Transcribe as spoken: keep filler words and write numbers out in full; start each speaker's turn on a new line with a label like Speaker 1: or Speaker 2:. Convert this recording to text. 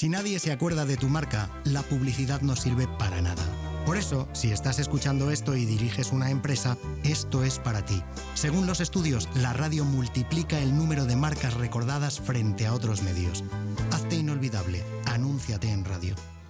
Speaker 1: Si nadie se acuerda de tu marca, la publicidad no sirve para nada. Por eso, si estás escuchando esto y diriges una empresa, esto es para ti. Según los estudios, la radio multiplica el número de marcas recordadas frente a otros medios. Hazte inolvidable. Anúnciate en radio.